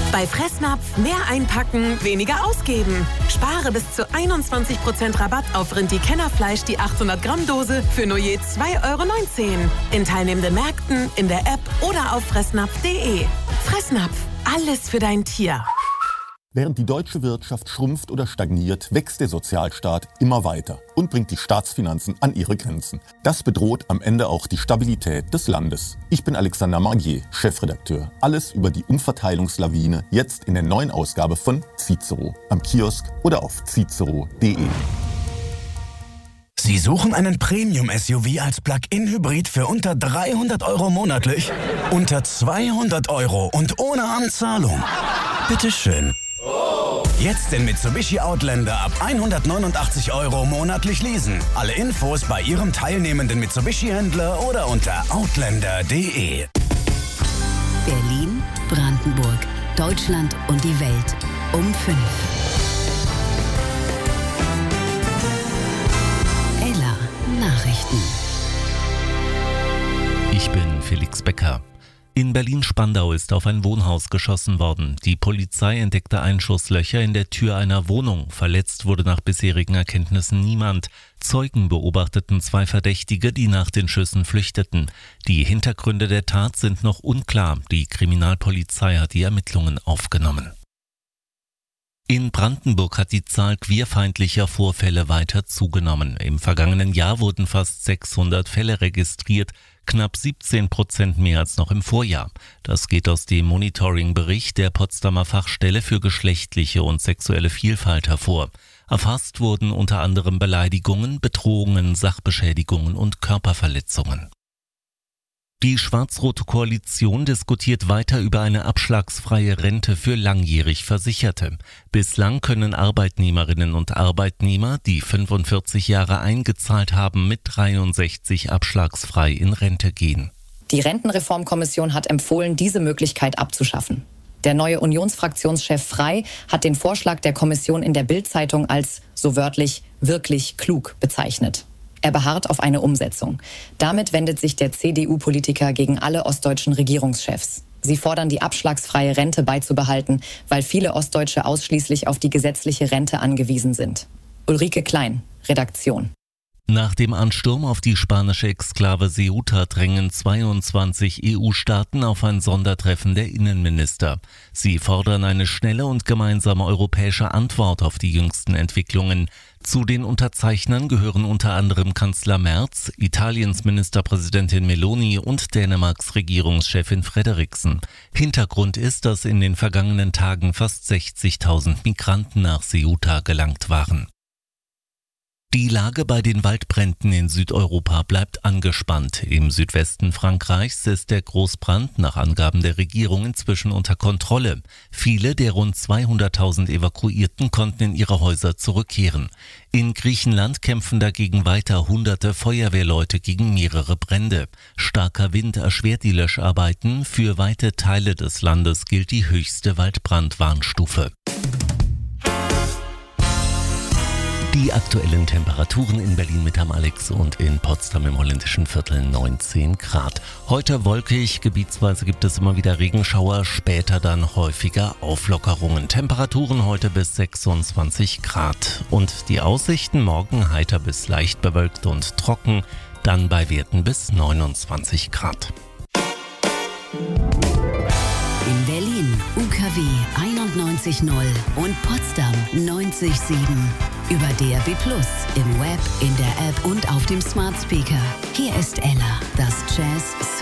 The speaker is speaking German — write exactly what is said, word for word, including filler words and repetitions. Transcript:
Bei Fressnapf mehr einpacken, weniger ausgeben. Spare bis zu einundzwanzig Prozent Rabatt auf Rindi-Kennerfleisch die achthundert Gramm Dose für nur je zwei Euro neunzehn. In teilnehmenden Märkten, in der App oder auf fressnapf punkt de. Fressnapf, alles für dein Tier. Während die deutsche Wirtschaft schrumpft oder stagniert, wächst der Sozialstaat immer weiter und bringt die Staatsfinanzen an ihre Grenzen. Das bedroht am Ende auch die Stabilität des Landes. Ich bin Alexander Margier, Chefredakteur. Alles über die Umverteilungslawine jetzt in der neuen Ausgabe von Cicero, am Kiosk oder auf cicero punkt de. Sie suchen einen Premium-S U V als Plug-in-Hybrid für unter dreihundert Euro monatlich? Unter zweihundert Euro und ohne Anzahlung? Bitteschön. Jetzt den Mitsubishi Outlander ab hundertneunundachtzig Euro monatlich leasen. Alle Infos bei Ihrem teilnehmenden Mitsubishi-Händler oder unter outlander punkt de. Berlin, Brandenburg, Deutschland und die Welt um fünf. Ella Nachrichten. Ich bin Felix Becker. In Berlin-Spandau ist auf ein Wohnhaus geschossen worden. Die Polizei entdeckte Einschusslöcher in der Tür einer Wohnung. Verletzt wurde nach bisherigen Erkenntnissen niemand. Zeugen beobachteten zwei Verdächtige, die nach den Schüssen flüchteten. Die Hintergründe der Tat sind noch unklar. Die Kriminalpolizei hat die Ermittlungen aufgenommen. In Brandenburg hat die Zahl queerfeindlicher Vorfälle weiter zugenommen. Im vergangenen Jahr wurden fast sechshundert Fälle registriert, knapp siebzehn Prozent mehr als noch im Vorjahr. Das geht aus dem Monitoring-Bericht der Potsdamer Fachstelle für geschlechtliche und sexuelle Vielfalt hervor. Erfasst wurden unter anderem Beleidigungen, Bedrohungen, Sachbeschädigungen und Körperverletzungen. Die schwarz-rote Koalition diskutiert weiter über eine abschlagsfreie Rente für langjährig Versicherte. Bislang können Arbeitnehmerinnen und Arbeitnehmer, die fünfundvierzig Jahre eingezahlt haben, mit dreiundsechzig abschlagsfrei in Rente gehen. Die Rentenreformkommission hat empfohlen, diese Möglichkeit abzuschaffen. Der neue Unionsfraktionschef Frey hat den Vorschlag der Kommission in der Bild-Zeitung als, so wörtlich, wirklich klug bezeichnet. Er beharrt auf eine Umsetzung. Damit wendet sich der C D U-Politiker gegen alle ostdeutschen Regierungschefs. Sie fordern, die abschlagsfreie Rente beizubehalten, weil viele Ostdeutsche ausschließlich auf die gesetzliche Rente angewiesen sind. Ulrike Klein, Redaktion. Nach dem Ansturm auf die spanische Exklave Ceuta drängen zweiundzwanzig E U-Staaten auf ein Sondertreffen der Innenminister. Sie fordern eine schnelle und gemeinsame europäische Antwort auf die jüngsten Entwicklungen. Zu den Unterzeichnern gehören unter anderem Kanzler Merz, Italiens Ministerpräsidentin Meloni und Dänemarks Regierungschefin Frederiksen. Hintergrund ist, dass in den vergangenen Tagen fast sechzigtausend Migranten nach Ceuta gelangt waren. Die Lage bei den Waldbränden in Südeuropa bleibt angespannt. Im Südwesten Frankreichs ist der Großbrand nach Angaben der Regierung inzwischen unter Kontrolle. Viele der rund zweihunderttausend Evakuierten konnten in ihre Häuser zurückkehren. In Griechenland kämpfen dagegen weiter hunderte Feuerwehrleute gegen mehrere Brände. Starker Wind erschwert die Löscharbeiten. Für weite Teile des Landes gilt die höchste Waldbrandwarnstufe. Die aktuellen Temperaturen in Berlin mit am Alex und in Potsdam im holländischen Viertel neunzehn Grad. Heute wolkig, gebietsweise gibt es immer wieder Regenschauer, später dann häufiger Auflockerungen. Temperaturen heute bis sechsundzwanzig Grad. Und die Aussichten morgen heiter bis leicht bewölkt und trocken, dann bei Werten bis neunundzwanzig Grad. In Berlin U K W einundneunzig Komma null und Potsdam neunzig Komma sieben. Über D A B plus, im Web, in der App und auf dem Smart Speaker. Hier ist Ella, das Jazz